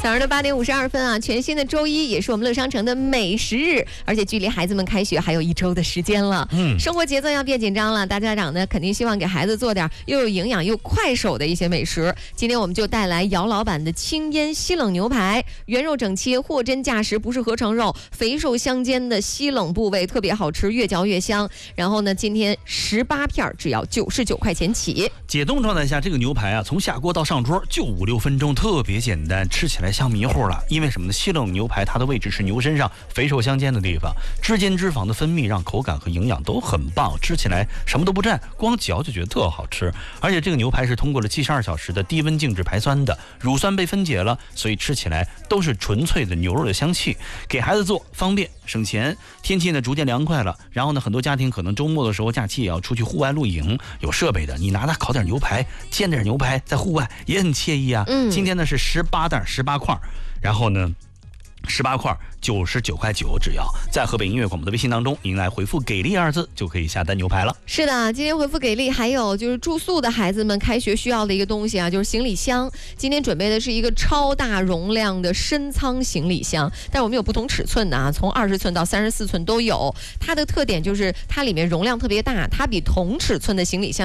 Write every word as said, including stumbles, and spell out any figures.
早上的八点五十二分啊，全新的周一也是我们乐商城的美食日，而且距离孩子们开学还有一周的时间了。嗯，生活节奏要变紧张了，大家长呢肯定希望给孩子做点又有营养又快手的一些美食。今天我们就带来姚老板的清腌西冷牛排，原肉整切，货真价实，不是合成肉，肥瘦相间的西冷部位特别好吃，越嚼越香。然后呢，今天十八片只要九十九块钱起。 解冻状态下，这个牛排啊，从下锅到上桌就五六分钟，特别简单，吃起来像迷糊了。因为什么呢？西冷牛排它的位置是牛身上肥瘦相间的地方，之间脂肪的分泌让口感和营养都很棒，吃起来什么都不蘸，光嚼就觉得特好吃。而且这个牛排是通过了七十二小时的低温静置排酸的，乳酸被分解了，所以吃起来都是纯粹的牛肉的香气。给孩子做方便省钱，天气呢逐渐凉快了，然后呢很多家庭可能周末的时候假期也要出去户外露营，有设备的你拿它烤点牛排，煎点牛排，在户外也很惬意啊。嗯，今天呢是十八袋十八块，然后呢十八块九十九块九，只要在河北音乐广播的微信当中，您来回复给力二字就可以下单牛排了。 是的，今天回复给力，还有就是住宿的孩子们开学需要的一个东西啊，就是行李箱。今天准备的是一个超大容量的深仓行李箱，但是我们有不同尺寸的啊，从二十寸到三十四寸都有。它的特点就是它里面容量特别大，它比同尺寸的行李箱